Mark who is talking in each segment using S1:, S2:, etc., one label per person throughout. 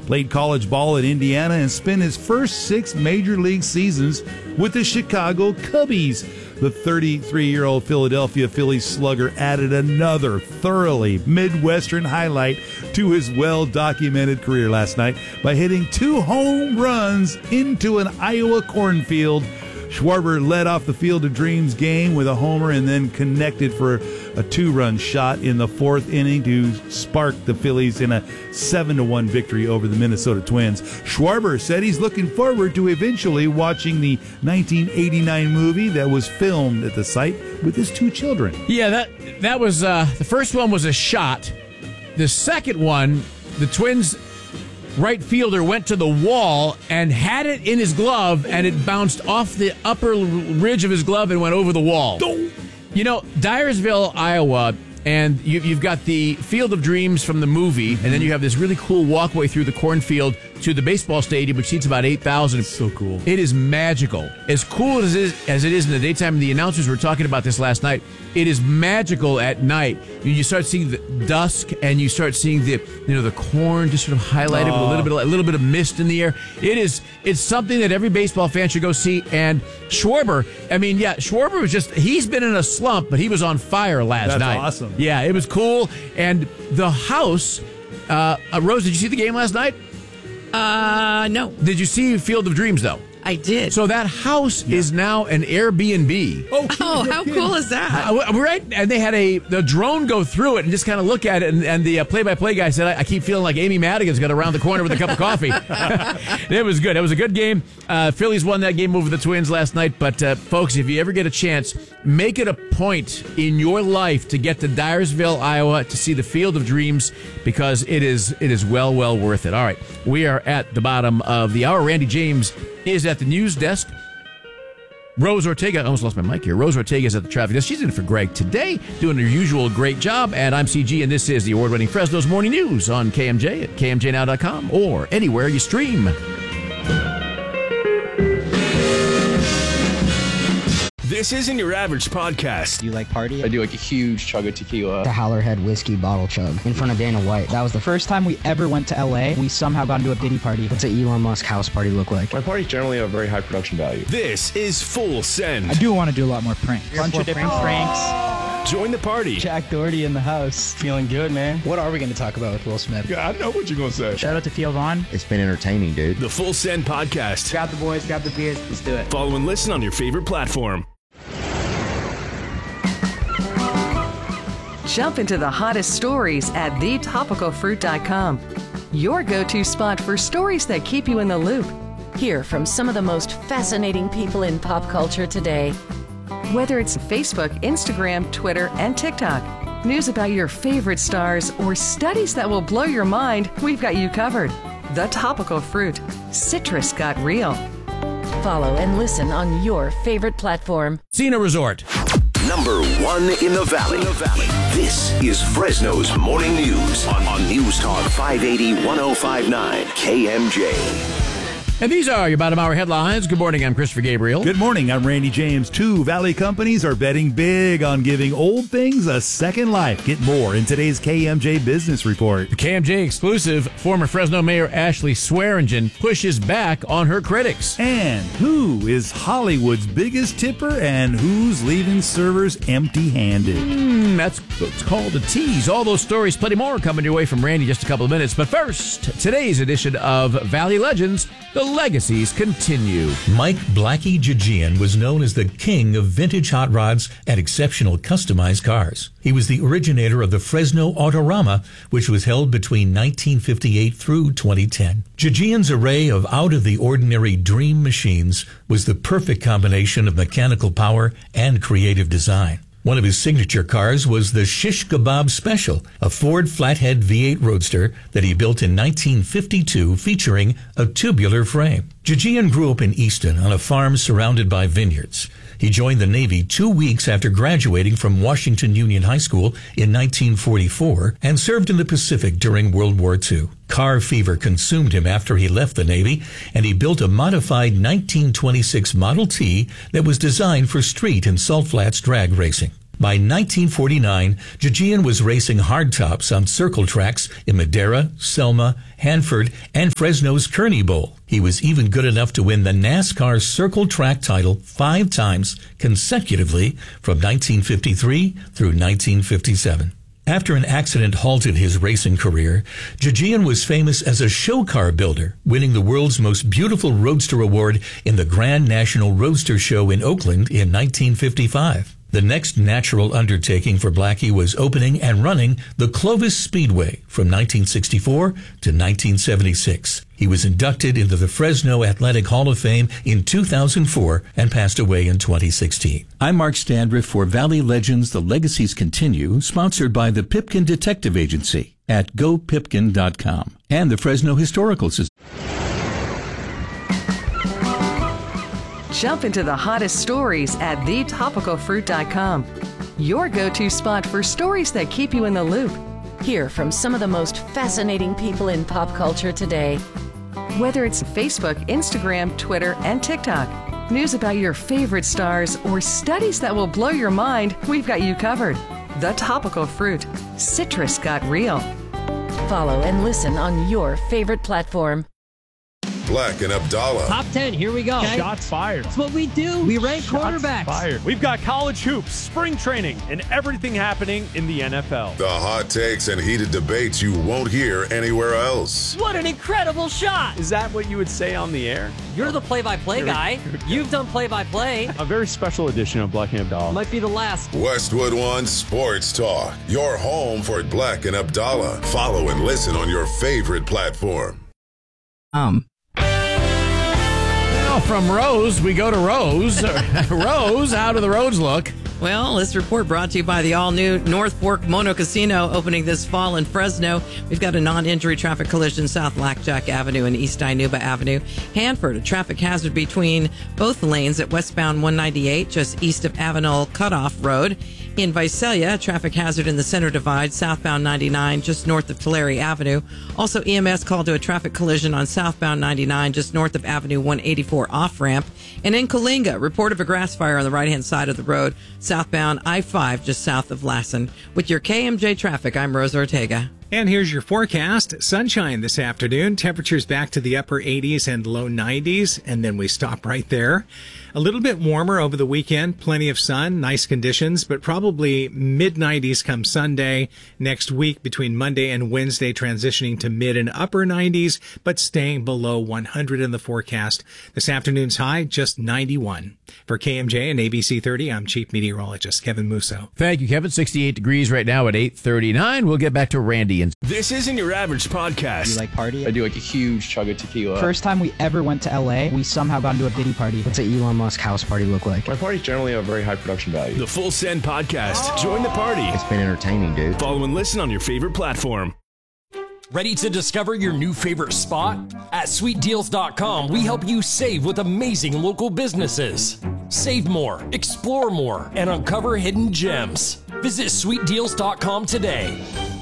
S1: played college ball at Indiana, and spent his first 6 major league seasons with the Chicago Cubbies. The 33-year-old Philadelphia Phillies slugger added another thoroughly Midwestern highlight to his well-documented career last night by hitting 2 home runs into an Iowa cornfield. Schwarber led off the Field of Dreams game with a homer and then connected for a 2-run shot in the 4th inning to spark the Phillies in a 7-1 victory over the Minnesota Twins. Schwarber said he's looking forward to eventually watching the 1989 movie that was filmed at the site with his 2 children.
S2: Yeah, that was the first one was a shot. The second one, the Twins right fielder went to the wall and had it in his glove, and it bounced off the upper ridge of his glove and went over the wall. You know, Dyersville, Iowa, and you've got the Field of Dreams from the movie, and then you have this really cool walkway through the cornfield to the baseball stadium, which seats about 8,000.
S1: So cool.
S2: It is magical. As cool as it is in the daytime, and the announcers were talking about this last night, it is magical at night. You start seeing the dusk, and you start seeing the corn just sort of highlighted with a little bit of mist in the air. It's something that every baseball fan should go see. And Schwarber, Schwarber was he's been in a slump, but he was on fire last night.
S1: That's awesome.
S2: Yeah, it was cool. And the house, Rose, did you see the game last night?
S3: No.
S2: Did you see Field of Dreams, though?
S3: I did.
S2: So that house is now an Airbnb.
S3: Oh, how cool is that?
S2: Right? And they had the drone go through it and just kind of look at it. And the play-by-play guy said, I keep feeling like Amy Madigan's got around the corner with a cup of coffee. It was good. It was a good game. Phillies won that game over the Twins last night. But, folks, if you ever get a chance, make it a point in your life to get to Dyersville, Iowa, to see the Field of Dreams, because it is well worth it. All right. We are at the bottom of the hour. Randy James is at the news desk. Rose Ortega, I almost lost my mic here. Rose Ortega is at the traffic desk. She's in for Greg today, doing her usual great job. And I'm CG, and this is the award-winning Fresno's Morning News on KMJ at KMJNow.com or anywhere you stream.
S4: This isn't your average podcast.
S5: Do you like party?
S6: I do like a huge chug of tequila.
S5: The Howlerhead whiskey bottle chug in front of Dana White. That was the first time we ever went to LA. We somehow got into a Diddy party. What's an Elon Musk house party look like?
S6: My parties generally have a very high production value.
S4: This is Full Send.
S5: I do want to do a lot more pranks. Bunch of different pranks.
S4: Join the party.
S5: Jack Doherty in the house. Feeling good, man. What are we going to talk about with Will Smith?
S7: Yeah, I know what you're going to say.
S5: Shout out to Theo Vaughn.
S8: It's been entertaining, dude.
S4: The Full Send podcast.
S5: Grab the boys, grab the beers. Let's do it.
S4: Follow and listen on your favorite platform.
S9: Jump into the hottest stories at thetopicalfruit.com. Your go-to spot for stories that keep you in the loop.
S10: Hear from some of the most fascinating people in pop culture today.
S9: Whether it's Facebook, Instagram, Twitter, and TikTok, news about your favorite stars, or studies that will blow your mind, we've got you covered. The Topical Fruit. Citrus got real.
S10: Follow and listen on your favorite platform.
S2: Cena Resort.
S11: Number 1 in the Valley. This is Fresno's Morning News on News Talk 580 1059 KMJ.
S2: And these are your bottom hour headlines. Good morning, I'm Christopher Gabriel.
S1: Good morning, I'm Randy James. 2 Valley companies are betting big on giving old things a second life. Get more in today's KMJ Business Report.
S2: The KMJ exclusive, former Fresno Mayor Ashley Swearingen pushes back on her critics.
S1: And who is Hollywood's biggest tipper and who's leaving servers empty-handed?
S2: That's what's called a tease. All those stories, plenty more, coming your way from Randy in just a couple of minutes. But first, today's edition of Valley Legends, the legacies continue.
S12: Mike Blackie Jijian was known as the king of vintage hot rods and exceptional customized cars. He was the originator of the Fresno Autorama, which was held between 1958 through 2010. Jijian's array of out-of-the-ordinary dream machines was the perfect combination of mechanical power and creative design. One of his signature cars was the Shish Kebab Special, a Ford Flathead V8 Roadster that he built in 1952 featuring a tubular frame. Jijian grew up in Easton on a farm surrounded by vineyards. He joined the Navy 2 weeks after graduating from Washington Union High School in 1944 and served in the Pacific during World War II. Car fever consumed him after he left the Navy, and he built a modified 1926 Model T that was designed for street and salt flats drag racing. By 1949, Jijian was racing hardtops on circle tracks in Madera, Selma, Hanford, and Fresno's Kearney Bowl. He was even good enough to win the NASCAR circle track title 5 times consecutively from 1953 through 1957. After an accident halted his racing career, Jijian was famous as a show car builder, winning the world's most beautiful roadster award in the Grand National Roadster Show in Oakland in 1955. The next natural undertaking for Blackie was opening and running the Clovis Speedway from 1964 to 1976. He was inducted into the Fresno Athletic Hall of Fame in 2004 and passed away in 2016. I'm Mark Standriff for Valley Legends, The Legacies Continue, sponsored by the Pipkin Detective Agency at gopipkin.com and the Fresno Historical Society.
S9: Jump into the hottest stories at thetopicalfruit.com. Your go-to spot for stories that keep you in the loop.
S10: Hear from some of the most fascinating people in pop culture today.
S9: Whether it's Facebook, Instagram, Twitter, and TikTok, news about your favorite stars, or studies that will blow your mind, we've got you covered. The Topical Fruit. Citrus got real.
S10: Follow and listen on your favorite platform.
S7: Black and Abdallah.
S8: Top 10, here we go.
S13: Okay. Shots fired.
S8: That's what we do. We rank quarterbacks.
S13: Fired. We've got college hoops, spring training, and everything happening in the NFL.
S7: The hot takes and heated debates you won't hear anywhere else.
S8: What an incredible shot.
S13: Is that what you would say on the air?
S8: You're the play-by-play guy. You've done play-by-play.
S13: A very special edition of Black and Abdallah.
S8: Might be the last.
S7: Westwood One Sports Talk. Your home for Black and Abdallah. Follow and listen on your favorite platform.
S2: From Rose, we go to Rose. Rose, how do the roads look?
S3: Well, this report brought to you by the all-new North Fork Mono Casino opening this fall in Fresno. We've got a non-injury traffic collision South Blackjack Avenue and East Inuba Avenue. Hanford, a traffic hazard between both lanes at westbound 198, just east of Avenel Cutoff Road. In Visalia, a traffic hazard in the center divide, southbound 99, just north of Tulare Avenue. Also, EMS called to a traffic collision on southbound 99, just north of Avenue 184 off-ramp. And in Coalinga, report of a grass fire on the right-hand side of the road, southbound I-5, just south of Lassen. With your KMJ traffic, I'm Rose Ortega.
S14: And here's your forecast. Sunshine this afternoon. Temperatures back to the upper 80s and low 90s. And then we stop right there. A little bit warmer over the weekend. Plenty of sun. Nice conditions. But probably mid-90s come Sunday. Next week between Monday and Wednesday transitioning to mid and upper 90s. But staying below 100 in the forecast. This afternoon's high just 91. For KMJ and ABC 30, I'm Chief Meteorologist Kevin Musso.
S2: Thank you, Kevin. 68 degrees right now at 8:39. We'll get back to Randy.
S4: This isn't your average podcast.
S5: You like party?
S6: I do like a huge chug of tequila.
S5: First time we ever went to LA, we somehow got into a Diddy party. What's an Elon Musk house party look like?
S6: My parties generally have a very high production value.
S4: The Full Send Podcast. Join the party.
S11: It's been entertaining, dude.
S4: Follow and listen on your favorite platform.
S15: Ready to discover your new favorite spot? At SweetDeals.com, we help you save with amazing local businesses. Save more, explore more, and uncover hidden gems. Visit SweetDeals.com today.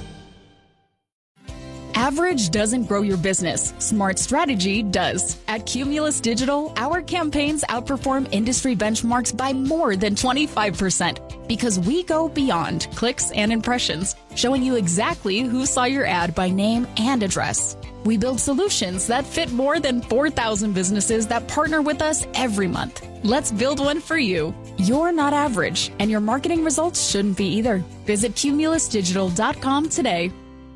S16: Average doesn't grow your business. Smart strategy does. At Cumulus Digital, our campaigns outperform industry benchmarks by more than 25% because we go beyond clicks and impressions, showing you exactly who saw your ad by name and address. We build solutions that fit more than 4,000 businesses that partner with us every month. Let's build one for you. You're not average, and your marketing results shouldn't be either. Visit cumulusdigital.com today.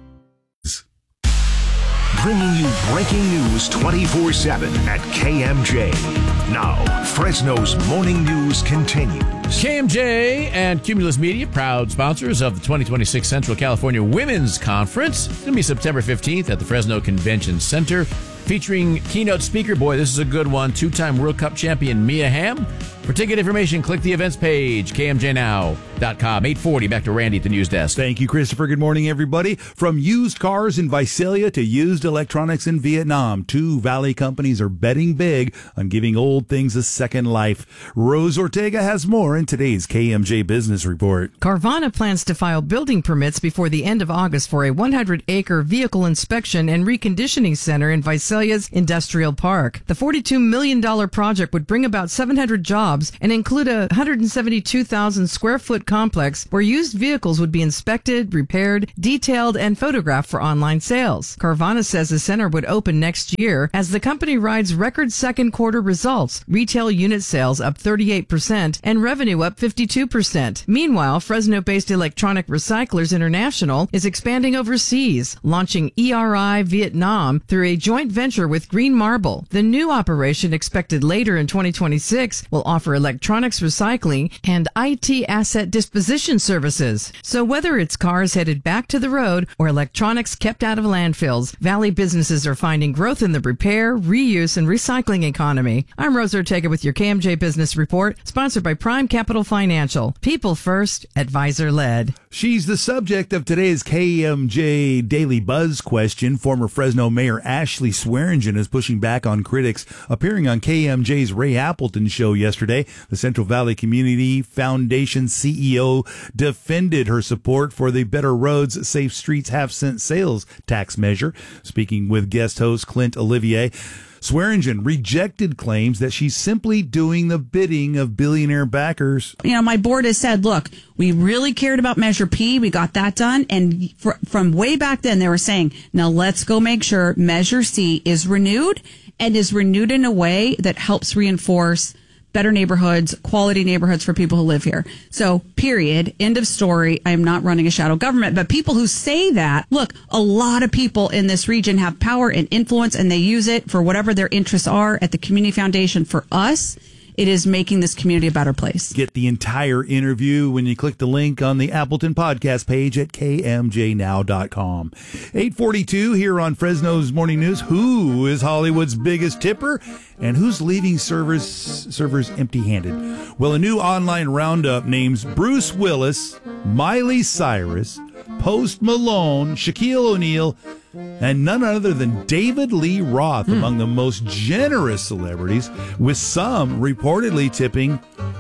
S11: Bringing you breaking news 24/7 at KMJ. Now, Fresno's Morning News continues.
S2: KMJ and Cumulus Media, proud sponsors of the 2026 Central California Women's Conference. It's going to be September 15th at the Fresno Convention Center, featuring keynote speaker, boy, this is a good one, two-time World Cup champion Mia Hamm. For ticket information, click the events page, kmjnow.com. 8:40, back to Randy at the news desk.
S1: Thank you, Christopher. Good morning, everybody. From used cars in Visalia to used electronics in Vietnam, two Valley companies are betting big on giving old things a second life. Rose Ortega has more in today's KMJ Business Report.
S3: Carvana plans to file building permits before the end of August for a 100-acre vehicle inspection and reconditioning center in Visalia's Industrial Park. The $42 million project would bring about 700 jobs jobs and include a 172,000 square foot complex where used vehicles would be inspected, repaired, detailed, and photographed for online sales. Carvana says the center would open next year as the company rides record second quarter results, retail unit sales up 38% and revenue up 52%. Meanwhile, Fresno-based Electronic Recyclers International is expanding overseas, launching ERI Vietnam through a joint venture with Green Marble. The new operation, expected later in 2026, will offer electronics recycling and IT asset disposition services. So whether it's cars headed back to the road or electronics kept out of landfills, Valley businesses are finding growth in the repair, reuse, and recycling economy. I'm Rose Ortega with your KMJ Business Report, sponsored by Prime Capital Financial. People first, advisor led.
S1: She's the subject of today's KMJ Daily Buzz question. Former Fresno Mayor Ashley Swearingen is pushing back on critics. Appearing on KMJ's Ray Appleton show yesterday, the Central Valley Community Foundation CEO defended her support for the Better Roads, Safe Streets half-cent sales tax measure. Speaking with guest host Clint Olivier, Swearingen rejected claims that she's simply doing the bidding of billionaire backers.
S17: You know, my board has said, look, we really cared about Measure P. We got that done. And from way back then, they were saying, now let's go make sure Measure C is renewed and is renewed in a way that helps reinforce better neighborhoods, quality neighborhoods for people who live here. So, period. End of story. I am not running a shadow government. But people who say that, look, a lot of people in this region have power and influence, and they use it for whatever their interests are. At the Community Foundation, for us, it is making this community a better place.
S1: Get the entire interview when you click the link on the Appleton podcast page at kmjnow.com. 8:42 here on Fresno's Morning News. Who is Hollywood's biggest tipper? And who's leaving servers empty-handed? Well, a new online roundup names Bruce Willis, Miley Cyrus, Post Malone, Shaquille O'Neal, and none other than David Lee Roth among the most generous celebrities, with some reportedly tipping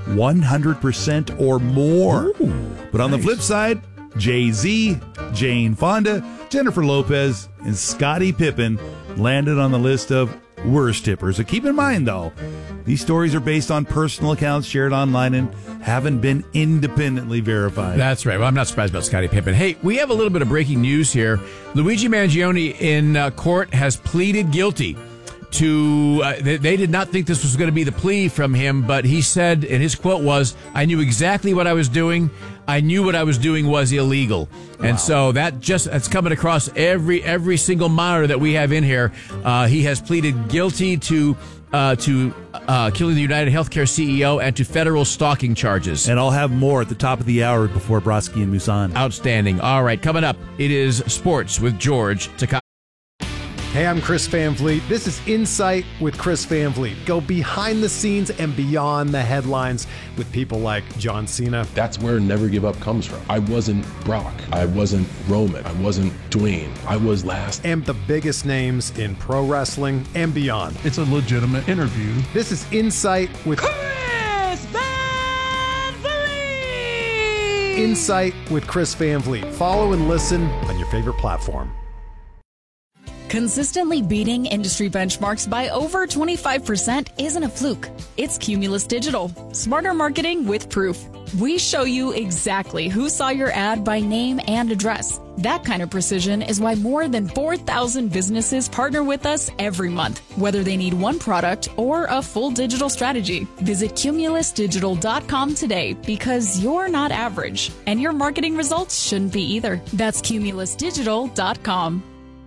S1: 100% or more. But on the flip side, Jay-Z, Jane Fonda, Jennifer Lopez, and Scottie Pippen landed on the list of worst tippers. So keep in mind, though, these stories are based on personal accounts shared online and haven't been independently verified.
S2: That's right. Well, I'm not surprised about Scottie Pippen. Hey, we have a little bit of breaking news here. Luigi Mangione in court has pleaded guilty to, they did not think this was going to be the plea from him, but he said, and his quote was, "I knew exactly what I was doing. I knew what I was doing was illegal." Wow. And so that's coming across every single monitor that we have in here. He has pleaded guilty to killing the United Healthcare CEO and to federal stalking charges.
S1: And I'll have more at the top of the hour before Brodsky and Musan.
S2: Outstanding. All right, coming up, it is Sports with George Takei.
S18: Hey, I'm Chris Van Vliet. This is Insight with Chris Van Vliet. Go behind the scenes and beyond the headlines with people like John Cena.
S6: That's where Never Give Up comes from. I wasn't Brock. I wasn't Roman. I wasn't Dwayne. I was last.
S18: And the biggest names in pro wrestling and beyond.
S19: It's a legitimate interview.
S18: This is Insight with
S20: Chris Van Vliet.
S18: Insight with Chris Van Vliet. Follow and listen on your favorite platform.
S16: Consistently beating industry benchmarks by over 25% isn't a fluke. It's Cumulus Digital. Smarter marketing with proof. We show you exactly who saw your ad by name and address. That kind of precision is why more than 4,000 businesses partner with us every month, whether they need one product or a full digital strategy. Visit cumulusdigital.com today, because you're not average, and your marketing results shouldn't be either. That's cumulusdigital.com.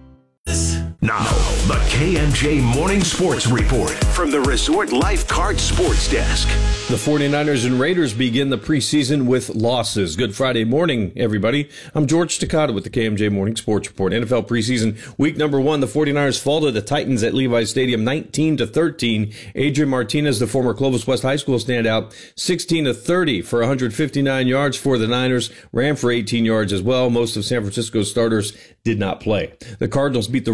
S11: Now, the KMJ Morning Sports Report from the Resort Lifeguard Sports Desk.
S21: The 49ers and Raiders begin the preseason with losses. Good Friday morning, everybody. I'm George Takei with the KMJ Morning Sports Report. NFL preseason week number 1, the 49ers fall to the Titans at Levi's Stadium 19-13. Adrian Martinez, the former Clovis West High School standout, 16-30 for 159 yards for the Niners, ran for 18 yards as well. Most of San Francisco's starters did not play. The Cardinals beat the Raiders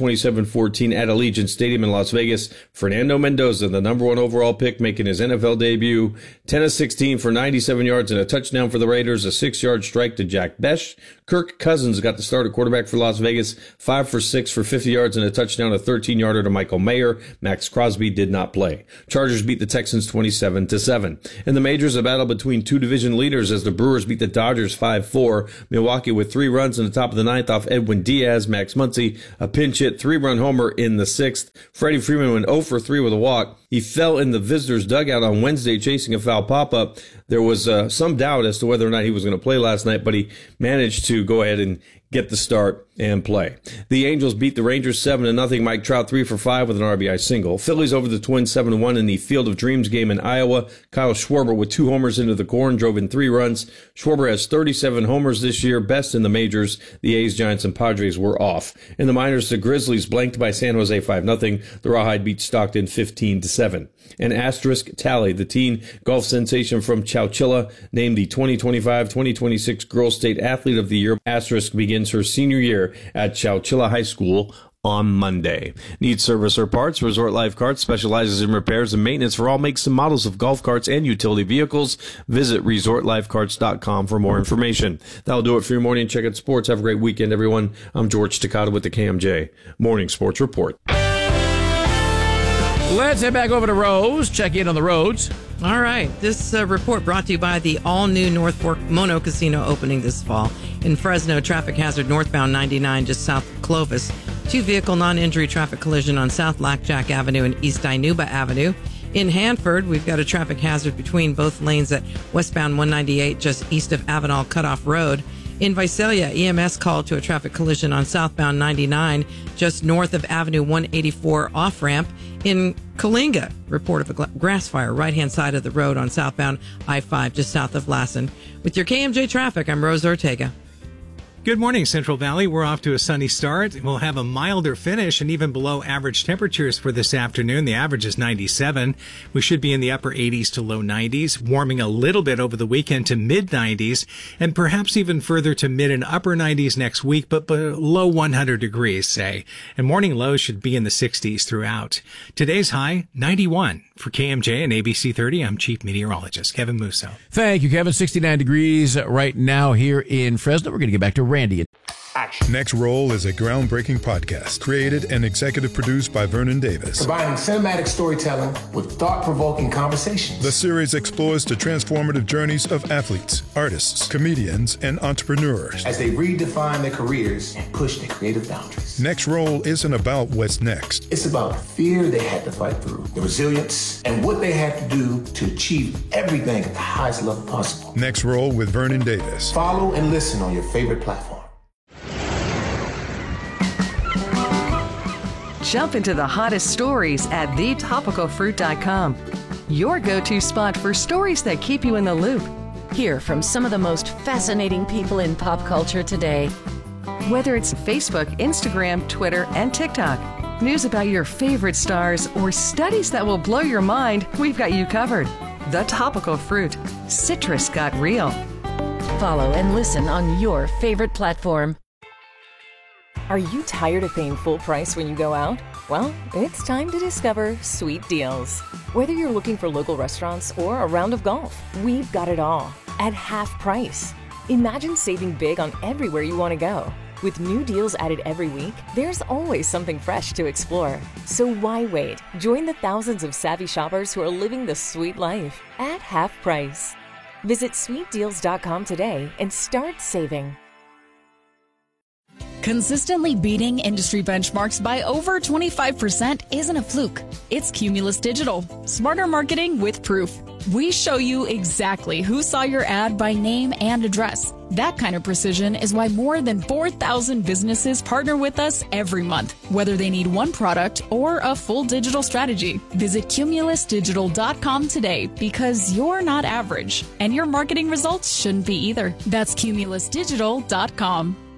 S21: 27-14 at Allegiant Stadium in Las Vegas. Fernando Mendoza, the number 1 overall pick, making his NFL debut. 10 of 16 for 97 yards and a touchdown for the Raiders. A 6-yard strike to Jack Besh. Kirk Cousins got the start at quarterback for Las Vegas. 5 for 6 for 50 yards and a touchdown. A 13-yarder to Michael Mayer. Max Crosby did not play. Chargers beat the Texans 27-7. In the majors, a battle between two division leaders as the Brewers beat the Dodgers 5-4. Milwaukee with 3 runs in the top of the 9th off Edwin Diaz. Max Muncy, a pinch hit 3-run homer in the 6th. Freddie Freeman went 0 for 3 with a walk. He fell in the visitors' dugout on Wednesday chasing a foul pop-up. There was some doubt as to whether or not he was going to play last night, but he managed to go ahead and get the start and play. The Angels beat the Rangers 7-0. Mike Trout 3 for 5 with an RBI single. Phillies over the Twins 7-1 in the Field of Dreams game in Iowa. Kyle Schwarber with 2 homers into the corn drove in 3 runs. Schwarber has 37 homers this year, best in the majors. The A's, Giants, and Padres were off. In the minors, the Grizzlies blanked by San Jose 5-0. The Rawhide beat Stockton 15-7. An asterisk tally. The teen golf sensation from Chowchilla named the 2025-2026 Girls State Athlete of the Year. Asterisk begins her senior year at Chowchilla High School on Monday. Need service or parts? Resort Life Carts specializes in repairs and maintenance for all makes and models of golf carts and utility vehicles. Visit resortlifecarts.com for more information. That'll do it for your morning check at sports. Have a great weekend, everyone. I'm George Takata with the KMJ Morning Sports Report.
S2: Let's head back over to Rose, check in on the roads.
S3: All right. This report brought to you by the all-new North Fork Mono Casino opening this fall. In Fresno, traffic hazard northbound 99 just south of Clovis. 2-vehicle non-injury traffic collision on South Lackjack Avenue and East Dinuba Avenue. In Hanford, we've got a traffic hazard between both lanes at westbound 198 just east of Avenal Cutoff Road. In Visalia, EMS called to a traffic collision on southbound 99 just north of Avenue 184 off-ramp. In Coalinga, report of a grass fire right-hand side of the road on southbound I-5 just south of Lassen. With your KMJ traffic, I'm Rose Ortega.
S14: Good morning, Central Valley. We're off to a sunny start. We'll have a milder finish and even below average temperatures for this afternoon. The average is 97. We should be in the upper 80s to low 90s, warming a little bit over the weekend to mid 90s, and perhaps even further to mid and upper 90s next week, but below 100 degrees, say. And morning lows should be in the 60s throughout. Today's high, 91. For KMJ and ABC 30, I'm Chief Meteorologist Kevin Musso.
S2: Thank you, Kevin. 69 degrees right now here in Fresno. We're going to get back to Randy.
S19: Next Roll is a groundbreaking podcast created and executive produced by Vernon Davis.
S22: Combining cinematic storytelling with thought-provoking conversations.
S19: The series explores the transformative journeys of athletes, artists, comedians, and entrepreneurs
S22: as they redefine their careers and push their creative boundaries.
S19: Next Roll isn't about what's next.
S22: It's about the fear they had to fight through, the resilience, and what they had to do to achieve everything at the highest level possible.
S19: Next Roll with Vernon Davis.
S22: Follow and listen on your favorite platform.
S9: Jump into the hottest stories at thetopicalfruit.com. Your go-to spot for stories that keep you in the loop.
S10: Hear from some of the most fascinating people in pop culture today.
S9: Whether it's Facebook, Instagram, Twitter, and TikTok, news about your favorite stars, or studies that will blow your mind, we've got you covered. The Topical Fruit. Citrus got real.
S10: Follow and listen on your favorite platform.
S23: Are you tired of paying full price when you go out? Well, it's time to discover Sweet Deals. Whether you're looking for local restaurants or a round of golf, we've got it all at half price. Imagine saving big on everywhere you want to go. With new deals added every week, there's always something fresh to explore. So why wait? Join the thousands of savvy shoppers who are living the sweet life at half price. Visit sweetdeals.com today and start saving.
S16: Consistently beating industry benchmarks by over 25% isn't a fluke. It's Cumulus Digital. Smarter marketing with proof. We show you exactly who saw your ad by name and address. That kind of precision is why more than 4,000 businesses partner with us every month, whether they need one product or a full digital strategy. Visit cumulusdigital.com today because you're not average, and your marketing results shouldn't be either. That's cumulusdigital.com.